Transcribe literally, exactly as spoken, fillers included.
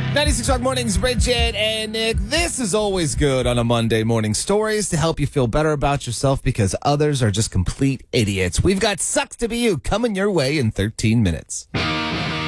ninety-six Rock Mornings, Bridget and Nick. This is always good on a Monday morning. Stories to help you feel better about yourself because others are just complete idiots. We've got Sucks to Be You coming your way in thirteen minutes.